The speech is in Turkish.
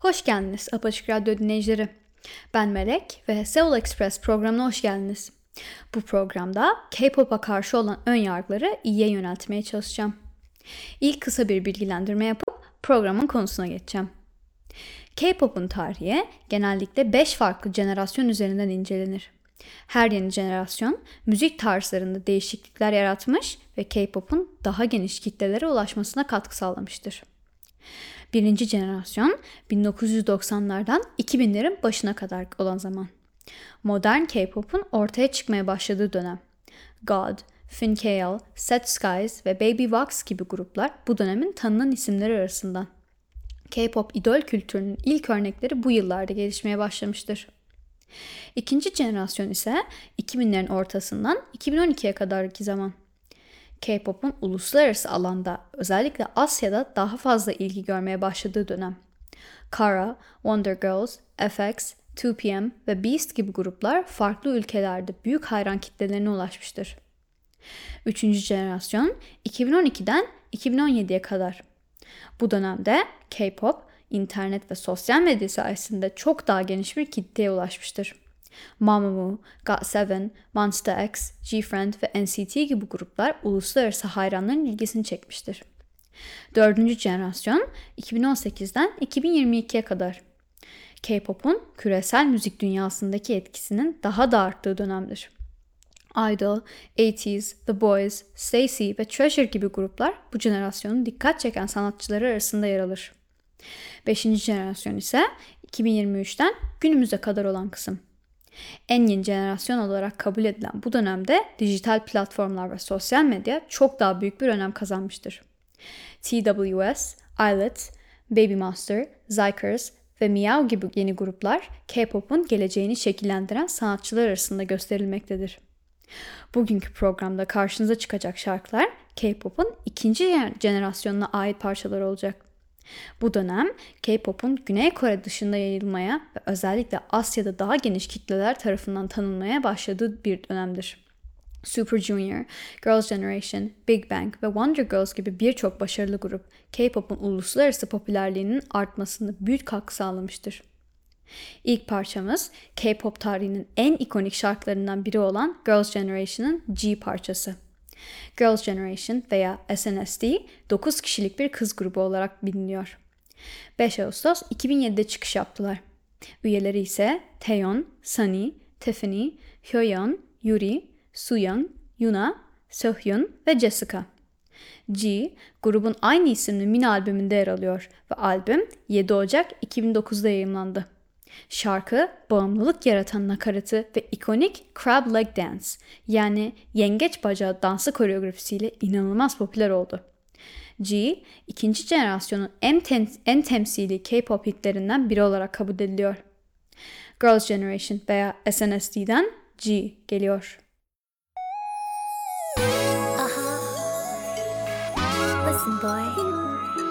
Hoş geldiniz Apaçık Radyo dinleyicileri. Ben Melek ve Seoul Express programına hoş geldiniz. Bu programda K-pop'a karşı olan ön yargıları iyiye yöneltmeye çalışacağım. İlk kısa bir bilgilendirme yapıp programın konusuna geçeceğim. K-pop'un tarihi genellikle 5 farklı jenerasyon üzerinden incelenir. Her yeni jenerasyon müzik tarzlarında değişiklikler yaratmış ve K-pop'un daha geniş kitlelere ulaşmasına katkı sağlamıştır. Birinci jenerasyon 1990'lardan 2000'lerin başına kadar olan zaman. Modern K-pop'un ortaya çıkmaya başladığı dönem. God, Fin.K.L, Set Skies ve Baby Vox gibi gruplar bu dönemin tanınan isimleri arasından. K-pop idol kültürünün ilk örnekleri bu yıllarda gelişmeye başlamıştır. İkinci jenerasyon ise 2000'lerin ortasından 2012'ye kadarki zaman. K-pop'un uluslararası alanda özellikle Asya'da daha fazla ilgi görmeye başladığı dönem. Kara, Wonder Girls, FX, 2PM ve Beast gibi gruplar farklı ülkelerde büyük hayran kitlelerine ulaşmıştır. Üçüncü jenerasyon 2012'den 2017'ye kadar. Bu dönemde K-pop, internet ve sosyal medya sayesinde çok daha geniş bir kitleye ulaşmıştır. Mamamoo, GOT7, Monsta X, G-Friend ve NCT gibi gruplar uluslararası hayranların ilgisini çekmiştir. Dördüncü jenerasyon 2018'den 2022'ye kadar. K-pop'un küresel müzik dünyasındaki etkisinin daha da arttığı dönemdir. Idol, ATEEZ, The Boys, STAYC ve Treasure gibi gruplar bu jenerasyonun dikkat çeken sanatçıları arasında yer alır. Beşinci jenerasyon ise 2023'ten günümüze kadar olan kısım. En yeni jenerasyon olarak kabul edilen bu dönemde dijital platformlar ve sosyal medya çok daha büyük bir önem kazanmıştır. TWS, Islet, Baby Monster, Zykers ve Meow gibi yeni gruplar K-pop'un geleceğini şekillendiren sanatçılar arasında gösterilmektedir. Bugünkü programda karşınıza çıkacak şarkılar K-pop'un ikinci jenerasyonuna ait parçalar olacak. Bu dönem K-pop'un Güney Kore dışında yayılmaya ve özellikle Asya'da daha geniş kitleler tarafından tanınmaya başladığı bir dönemdir. Super Junior, Girls' Generation, Big Bang ve Wonder Girls gibi birçok başarılı grup K-pop'un uluslararası popülerliğinin artmasında büyük katkı sağlamıştır. İlk parçamız K-pop tarihinin en ikonik şarkılarından biri olan Girls' Generation'ın G parçası. Girls' Generation veya SNSD 9 kişilik bir kız grubu olarak biliniyor. 5 Ağustos 2007'de çıkış yaptılar. Üyeleri ise Taeyeon, Sunny, Tiffany, Hyoyeon, Yuri, Suyeon, Yuna, Seohyun ve Jessica. G, grubun aynı isimli mini albümünde yer alıyor ve albüm 7 Ocak 2009'da yayımlandı. Şarkı, bağımlılık yaratan nakaratı ve ikonik Crab Leg Dance yani yengeç bacağı dansı koreografisiyle inanılmaz popüler oldu. G, ikinci jenerasyonun en temsili K-pop hitlerinden biri olarak kabul ediliyor. Girls' Generation veya SNSD''den G geliyor. Listen boy,